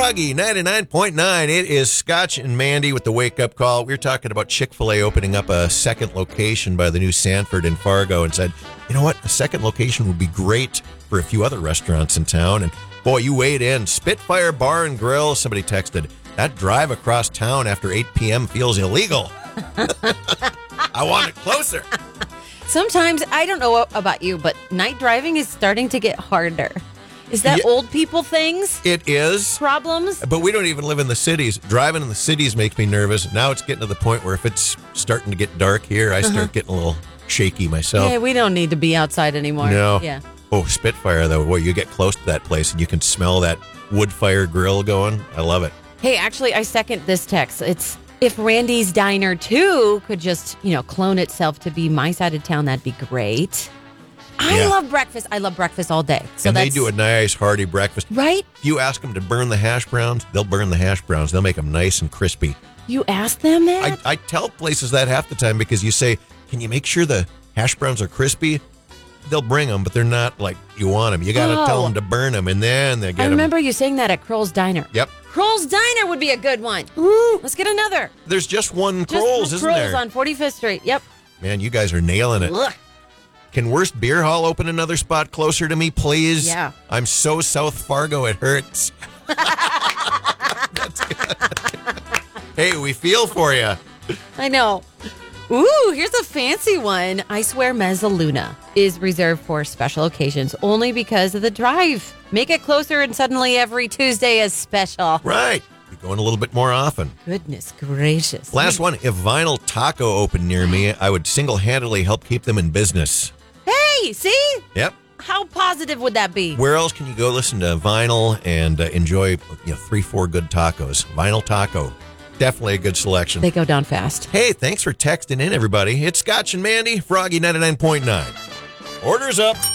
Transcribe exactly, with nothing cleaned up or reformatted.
Froggy ninety-nine point nine. It is Scotch and Mandy with the wake-up call. We were talking about Chick-fil-A opening up a second location by the new Sanford in Fargo and said, you know what, a second location would be great for a few other restaurants in town. And boy, you weighed in. Spitfire Bar and Grill, somebody texted, that drive across town after eight p.m. feels illegal. I want it closer. Sometimes, I don't know about you, but night driving is starting to get harder. Is that Yeah. old people things? It is. Problems? But we don't even live in the cities. Driving in the cities makes me nervous. Now it's getting to the point where if it's starting to get dark here, I start Uh-huh. getting a little shaky myself. Yeah, we don't need to be outside anymore. No. Yeah. Oh, Spitfire, though. Boy, you get close to that place and you can smell that wood fire grill going. I love it. Hey, actually, I second this text. It's if Randy's Diner, too, could just, you know, clone itself to be my side of town, that'd be great. I Yeah. love breakfast. I love breakfast all day. So and they that's, do a nice, hearty breakfast. Right? If you ask them to burn the hash browns, they'll burn the hash browns. They'll make them nice and crispy. You asked them that? I, I tell places that half the time because you say, can you make sure the hash browns are crispy? They'll bring them, but they're not like you want them. You got to Oh. tell them to burn them, and then they get I them. remember you saying that at Kroll's Diner. Yep. Kroll's Diner would be a good one. Ooh, let's get another. There's just one Just Kroll's, isn't Kroll's there? on forty-fifth Street. Yep. Man, you guys are nailing it. Ugh. Can Worst Beer Hall open another spot closer to me, please? Yeah. I'm so South Fargo, it hurts. That's good. Hey, we feel for you. I know. Ooh, here's a fancy one. I swear Mezzaluna is reserved for special occasions only because of the drive. Make it closer and suddenly every Tuesday is special. Right. Be going a little bit more often. Goodness gracious. Last one. If Vinyl Taco opened near me, I would single-handedly help keep them in business. Hey, see? Yep. How positive would that be? Where else can you go listen to Vinyl and uh, enjoy, you know, three, four good tacos? Vinyl Taco. Definitely a good selection. They go down fast. Hey, thanks for texting in, everybody. It's Scotch and Mandy, Froggy ninety-nine point nine. Orders up.